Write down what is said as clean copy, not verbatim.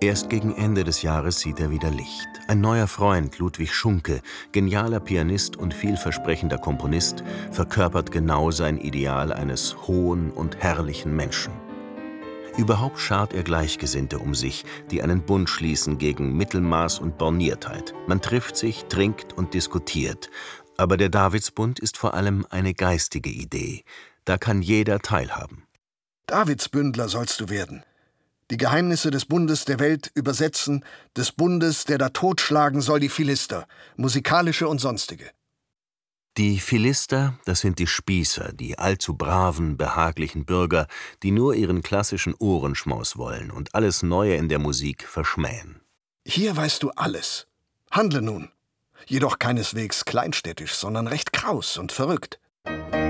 Erst gegen Ende des Jahres sieht er wieder Licht. Ein neuer Freund, Ludwig Schunke, genialer Pianist und vielversprechender Komponist, verkörpert genau sein Ideal eines hohen und herrlichen Menschen. Überhaupt schart er Gleichgesinnte um sich, die einen Bund schließen gegen Mittelmaß und Borniertheit. Man trifft sich, trinkt und diskutiert. Aber der Davidsbund ist vor allem eine geistige Idee. Da kann jeder teilhaben. Davidsbündler sollst du werden. Die Geheimnisse des Bundes der Welt übersetzen, des Bundes, der da totschlagen soll die Philister, musikalische und sonstige. Die Philister, das sind die Spießer, die allzu braven, behaglichen Bürger, die nur ihren klassischen Ohrenschmaus wollen und alles Neue in der Musik verschmähen. Hier weißt du alles. Handle nun. Jedoch keineswegs kleinstädtisch, sondern recht kraus und verrückt.